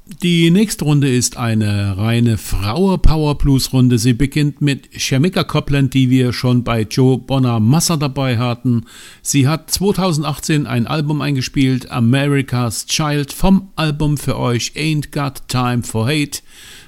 Die nächste Runde ist eine reine Frauen-Power-Blues-Runde. Sie beginnt mit Shamika Copland, die wir schon bei Joe Bonamassa dabei hatten. Sie hat 2018 ein Album eingespielt, America's Child, vom Album für euch Ain't Got Time for Hate.